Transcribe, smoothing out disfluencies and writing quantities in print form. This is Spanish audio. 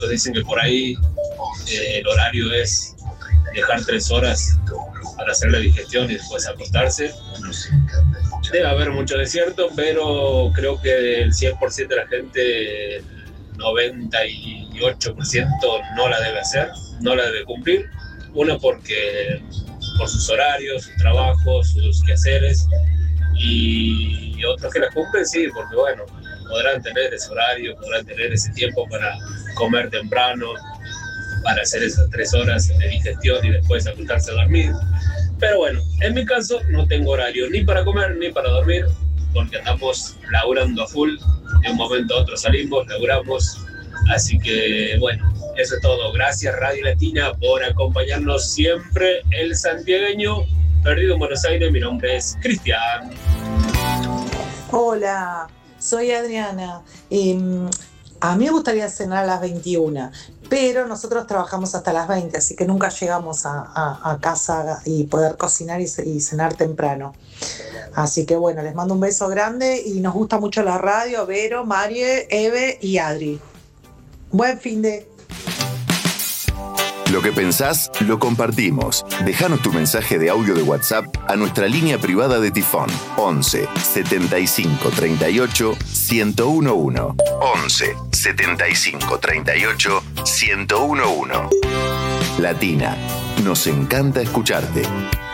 Dicen que por ahí el horario es dejar 3 horas para hacer la digestión y después acostarse. Debe haber mucho desierto, pero creo que el 100% de la gente, el 98% no la debe hacer, no la debe cumplir. Uno porque por sus horarios, sus trabajos, sus quehaceres, y otros que la cumplen, sí, porque bueno, podrán tener ese horario, podrán tener ese tiempo para comer temprano, para hacer esas 3 horas de digestión y después acostarse a dormir. Pero bueno, en mi caso no tengo horario ni para comer ni para dormir, porque andamos laburando a full, de un momento a otro salimos, laburamos, así que bueno, eso es todo. Gracias Radio Latina por acompañarnos siempre. El santiagueño perdido en Buenos Aires, mi nombre es Cristian. Hola, soy Adriana. A mí me gustaría cenar a las 21, pero nosotros trabajamos hasta las 20, así que nunca llegamos a casa y poder cocinar y cenar temprano. Así que bueno, les mando un beso grande y nos gusta mucho la radio, Vero, Marie, Eve y Adri. Buen fin de... Lo que pensás, lo compartimos. Déjanos tu mensaje de audio de WhatsApp a nuestra línea privada de Tifón 11 75 38 1011. 11 75 38 1011. Latina, nos encanta escucharte.